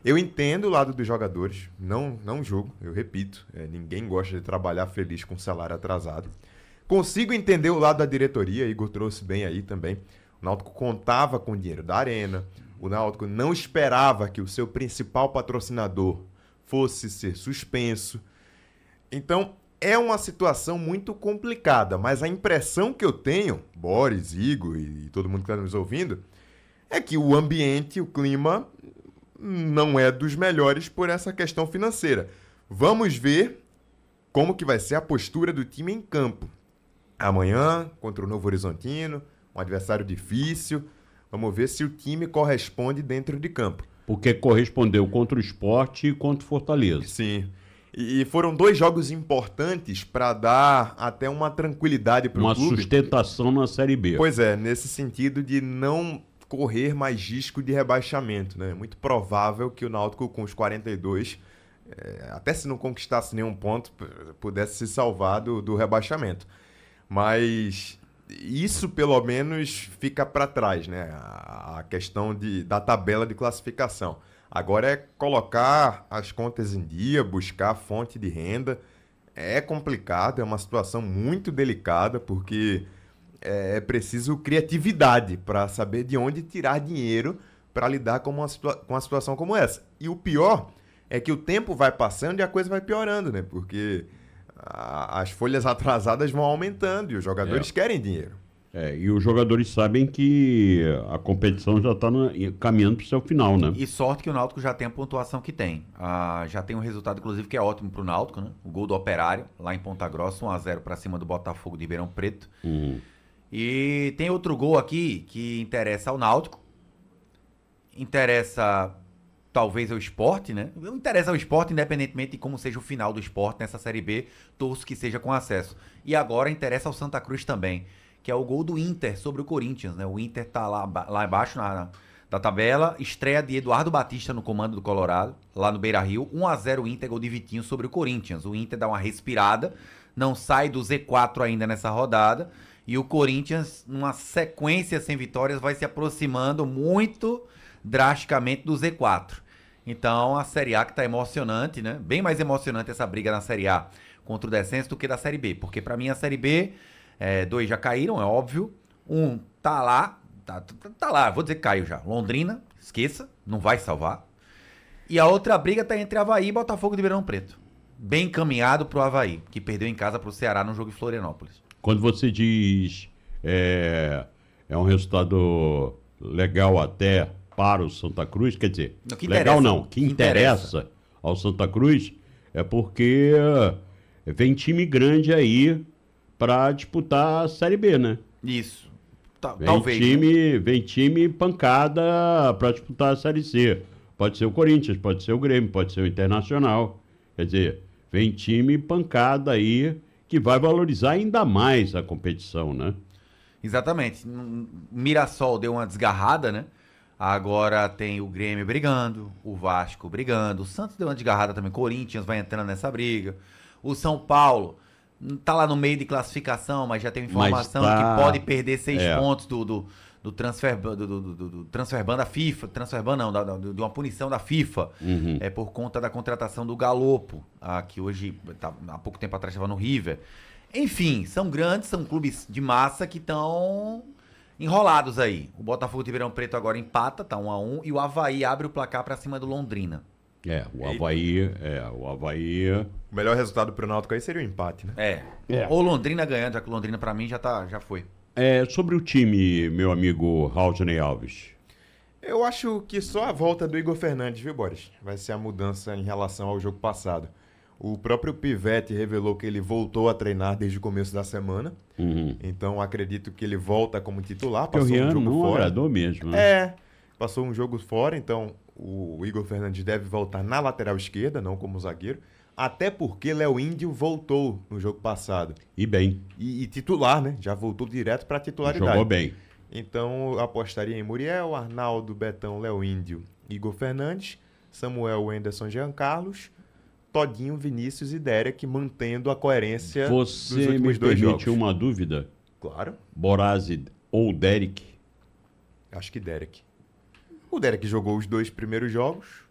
Eu entendo o lado dos jogadores, não julgo, eu repito. Ninguém gosta de trabalhar feliz com salário atrasado. Consigo entender o lado da diretoria, Igor trouxe bem aí também. O Náutico contava com o dinheiro da Arena, o Náutico não esperava que o seu principal patrocinador fosse ser suspenso. Então, é uma situação muito complicada, mas a impressão que eu tenho, Boris, Igor e todo mundo que está nos ouvindo, é que o ambiente, o clima, não é dos melhores por essa questão financeira. Vamos ver como que vai ser a postura do time em campo. Amanhã, contra o Novo Horizontino, um adversário difícil. Vamos ver se o time corresponde dentro de campo. Porque correspondeu contra o Sport e contra o Fortaleza. Sim. E foram 2 jogos importantes para dar até uma tranquilidade para o clube. Uma sustentação na Série B. Pois é, nesse sentido de não correr mais risco de rebaixamento, né? É muito provável que o Náutico, com os 42, até se não conquistasse nenhum ponto, pudesse se salvar do rebaixamento. Mas isso, pelo menos, fica para trás, né? A questão da tabela de classificação. Agora é colocar as contas em dia, buscar fonte de renda. É complicado, é uma situação muito delicada, porque é preciso criatividade para saber de onde tirar dinheiro para lidar com uma situação como essa. E o pior é que o tempo vai passando e a coisa vai piorando, né? Porque as folhas atrasadas vão aumentando e os jogadores querem dinheiro. E os jogadores sabem que a competição já está caminhando para o seu final, né? E sorte que o Náutico já tem a pontuação que tem. Já tem um resultado, inclusive, que é ótimo para o Náutico, né? O gol do Operário, lá em Ponta Grossa, 1-0 para cima do Botafogo de Ribeirão Preto. E tem outro gol aqui que interessa ao Náutico. Interessa, talvez, ao Sport, né? Interessa ao Sport, independentemente de como seja o final do Sport nessa Série B. Torço que seja com acesso. E agora interessa ao Santa Cruz também, que é o gol do Inter sobre o Corinthians, né? O Inter tá lá embaixo da tabela, estreia de Eduardo Batista no comando do Colorado, lá no Beira-Rio, 1-0 Inter, gol de Vitinho sobre o Corinthians. O Inter dá uma respirada, não sai do Z4 ainda nessa rodada, e o Corinthians, numa sequência sem vitórias, vai se aproximando muito drasticamente do Z4. Então, a Série A que tá emocionante, né? Bem mais emocionante essa briga na Série A contra o descenso do que da Série B, porque pra mim a Série B... 2 já caíram, é óbvio. Um tá lá, tá lá, vou dizer que caiu já. Londrina, esqueça, não vai salvar. E a outra briga tá entre Avaí e Botafogo de Ribeirão Preto. Bem encaminhado pro Avaí, que perdeu em casa pro Ceará no jogo em Florianópolis. Quando você diz é um resultado legal até para o Santa Cruz, quer dizer, legal não, que interessa ao Santa Cruz é porque vem time grande aí para disputar a Série B, né? Isso. Talvez. Vem time pancada para disputar a Série C. Pode ser o Corinthians, pode ser o Grêmio, pode ser o Internacional. Quer dizer, vem time pancada aí que vai valorizar ainda mais a competição, né? Exatamente. Mirassol deu uma desgarrada, né? Agora tem o Grêmio brigando, o Vasco brigando, o Santos deu uma desgarrada também, Corinthians vai entrando nessa briga. O São Paulo tá lá no meio de classificação, mas já tem informação que pode perder 6 pontos do transfer ban da FIFA. Transfer ban não, de uma punição da FIFA. Por conta da contratação do Galopo, que hoje, há pouco tempo atrás, estava no River. Enfim, são grandes, são clubes de massa que estão enrolados aí. O Botafogo de Ribeirão Preto agora empata, tá 1-1, e o Avaí abre o placar para cima do Londrina. O Avaí... O melhor resultado pro Náutico aí seria o empate, né? Ou Londrina ganhando, já que o Londrina pra mim já foi. Sobre o time, meu amigo Raulney Alves. Eu acho que só a volta do Igor Fernandes, viu, Boris? Vai ser a mudança em relação ao jogo passado. O próprio Pivete revelou que ele voltou a treinar desde o começo da semana. Então acredito que ele volta como titular. Passou um jogo não fora. Agradou mesmo, né? Passou um jogo fora, então o Igor Fernandes deve voltar na lateral esquerda, não como zagueiro. Até porque Léo Índio voltou no jogo passado. E bem. E titular, né? Já voltou direto para a titularidade. Jogou bem. Então eu apostaria em Muriel, Arnaldo, Betão, Léo Índio, Igor Fernandes, Samuel, Wenderson, Jean Carlos, Todinho, Vinícius e Derek, mantendo a coerência dos últimos 2 jogos. Você me permite uma dúvida? Claro. Borazzi ou Derek? Acho que Derek. O Derek jogou os 2 primeiros jogos.